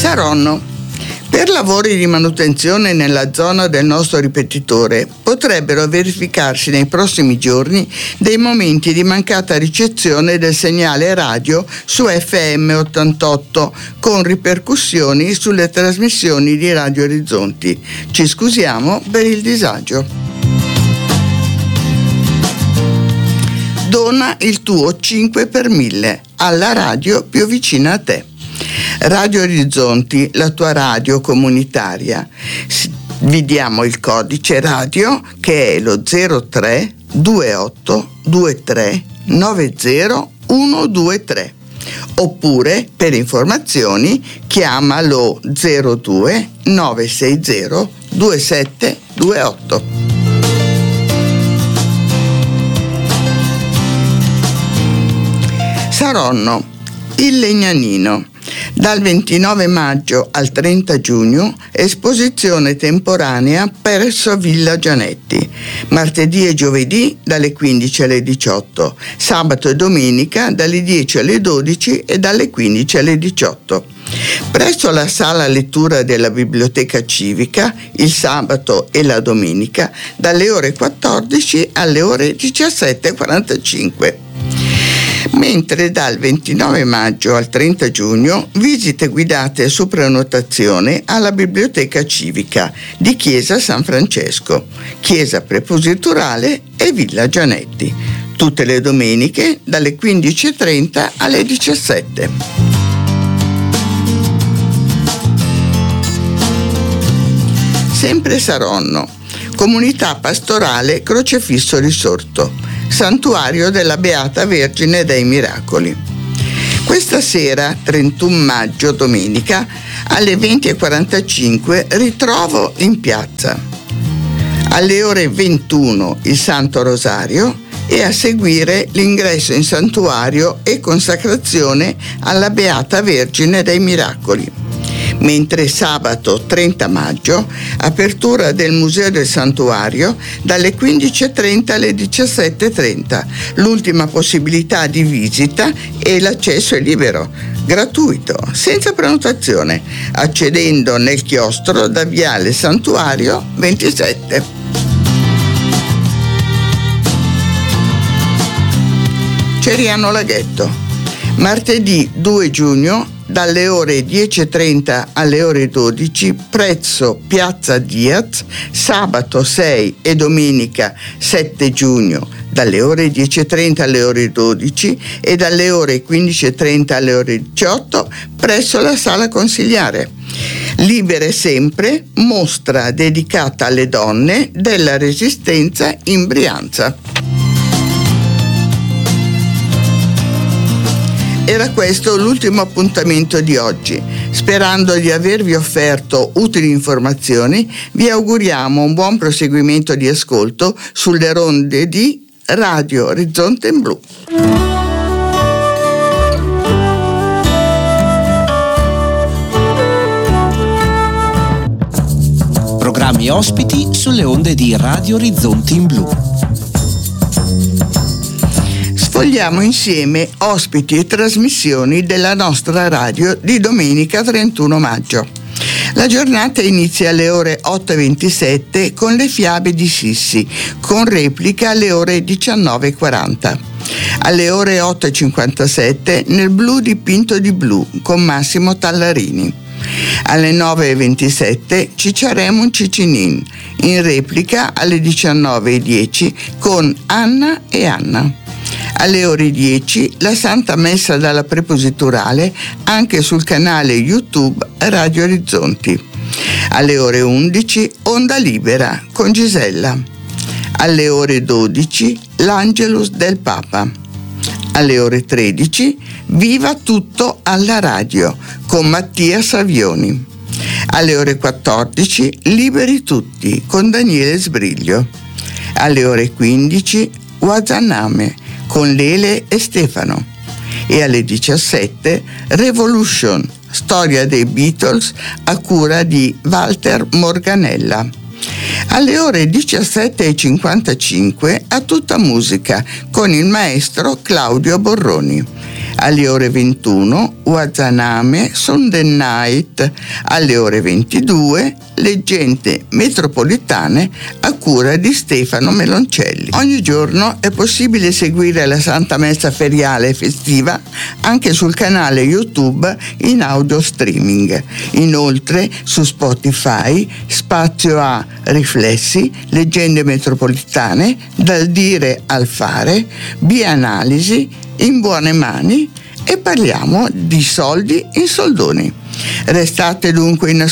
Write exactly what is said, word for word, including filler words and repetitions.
Saronno. Per lavori di manutenzione nella zona del nostro ripetitore potrebbero verificarsi nei prossimi giorni dei momenti di mancata ricezione del segnale radio su F M ottantotto con ripercussioni sulle trasmissioni di Radio Orizzonti. Ci scusiamo per il disagio. Dona il tuo cinque per mille alla radio più vicina a te. Radio Orizzonti, la tua radio comunitaria. Vi diamo il codice radio che è lo zero tre due otto due tre nove zero uno due tre, oppure per informazioni chiama lo zero due nove sei zero due sette due otto. Saronno, il Legnanino. Dal ventinove maggio al trenta giugno, esposizione temporanea presso Villa Gianetti, martedì e giovedì dalle quindici alle diciotto, sabato e domenica dalle dieci alle dodici e dalle quindici alle diciotto. Presso la sala lettura della biblioteca civica, il sabato e la domenica, dalle ore quattordici alle ore diciassette e quarantacinque. Mentre dal ventinove maggio al trenta giugno visite guidate su prenotazione alla biblioteca civica di Chiesa San Francesco, Chiesa Prepositurale e Villa Gianetti, tutte le domeniche dalle quindici e trenta alle diciassette. Sempre Saronno, comunità pastorale Crocefisso Risorto, Santuario della Beata Vergine dei Miracoli. Questa sera, trentuno maggio, domenica, alle venti e quarantacinque, ritrovo in piazza. Alle ore ventuno il Santo Rosario e a seguire l'ingresso in santuario e consacrazione alla Beata Vergine dei Miracoli. Mentre sabato trenta maggio, apertura del Museo del Santuario dalle quindici e trenta alle diciassette e trenta, l'ultima possibilità di visita e l'accesso è libero, gratuito, senza prenotazione, accedendo nel chiostro da Viale Santuario ventisette. Ceriano Laghetto, martedì due giugno dalle ore dieci e trenta alle ore dodici prezzo Piazza Diaz, sabato sei e domenica sette giugno dalle ore dieci e trenta alle ore dodici e dalle ore quindici e trenta alle ore diciotto presso la sala consiliare. Libere sempre, mostra dedicata alle donne della Resistenza in Brianza. Era questo l'ultimo appuntamento di oggi. Sperando di avervi offerto utili informazioni, vi auguriamo un buon proseguimento di ascolto sulle ronde di Radio Orizzonte in Blu. Programmi ospiti sulle onde di Radio Orizzonte in Blu. Sfogliamo insieme ospiti e trasmissioni della nostra radio di domenica trentuno maggio. La giornata inizia alle ore otto e ventisette con le fiabe di Sissi, con replica alle ore diciannove e quaranta. Alle ore otto e cinquantasette nel blu dipinto di blu con Massimo Tallarini. Alle nove e ventisette Cicciaremo un Cicinin, in replica alle diciannove e dieci con Anna e Anna. Alle ore dieci la Santa Messa dalla Prepositurale anche sul canale YouTube Radio Orizzonti. Alle ore undici Onda Libera con Gisella. Alle ore dodici l'Angelus del Papa. Alle ore tredici Viva tutto alla radio con Mattia Savioni. Alle ore quattordici Liberi tutti con Daniele Sbriglio. Alle ore quindici Wazaname con Lele e Stefano. E alle diciassette Revolution, storia dei Beatles a cura di Walter Morganella. Alle ore diciassette e cinquantacinque A tutta musica con il maestro Claudio Borroni. alle ore ventuno, Wazaname Sunday Night, alle ore ventidue, Leggende metropolitane a cura di Stefano Meloncelli. Ogni giorno è possibile seguire la Santa Messa feriale festiva anche sul canale YouTube in audio streaming. Inoltre su Spotify spazio a Riflessi, Leggende metropolitane, Dal dire al fare, Bianalisi, In buone mani e parliamo di soldi in soldoni. Restate dunque in ascolto